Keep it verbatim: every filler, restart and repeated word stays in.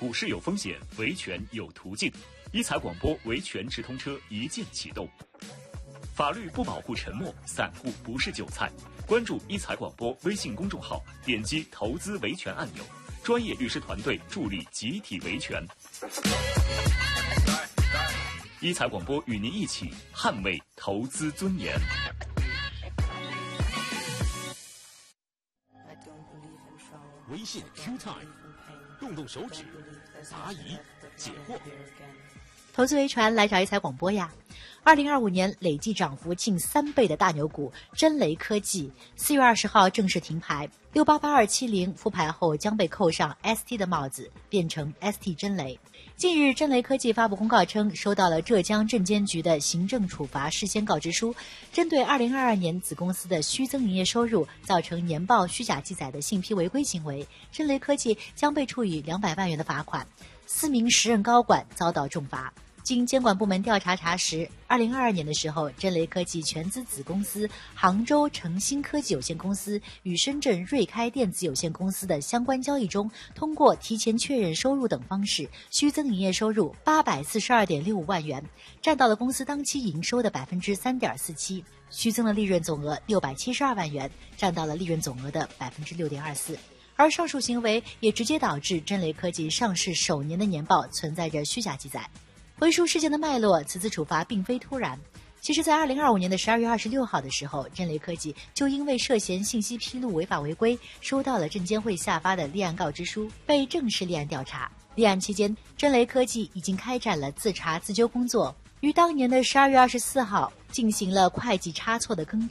股市有风险，维权有途径。一财广播维权直通车一键启动。法律不保护沉默，散户不是韭菜。关注一财广播微信公众号，点击投资维权按钮，专业律师团队助力集体维权。一财广播与您一起捍卫投资尊严。 微信 Q Time， 动动手指，答疑解惑。 投资维权来找一财广播呀！二零二五年累计涨幅近三倍的大牛股臻雷科技，四月二十号正式停牌。六八八二七零复牌后将被扣上 S T 的帽子，变成 S T 臻雷。近日，臻雷科技发布公告称，收到了浙江证监局的行政处罚事先告知书，针对二零二二年子公司的虚增营业收入造成年报虚假记载的信批违规行为，臻雷科技将被处以两百万元的罚款，四名时任高管遭到重罚。经监管部门调查查实，二零二二年的时候，臻雷科技全资子公司杭州诚兴科技有限公司与深圳瑞开电子有限公司的相关交易中，通过提前确认收入等方式，虚增营业收入八百四十二点六五万元，占到了公司当期营收的百分之三点四七，虚增了利润总额六百七十二万元，占到了利润总额的百分之六点二四。而上述行为也直接导致臻雷科技上市首年的年报存在着虚假记载。回溯事件的脉络，此次处罚并非突然。其实，在二零二五年的十二月二十六号的时候，臻雷科技就因为涉嫌信息披露违法违规，收到了证监会下发的立案告知书，被正式立案调查。立案期间，臻雷科技已经开展了自查自纠工作，于当年的十二月二十四号进行了会计差错的更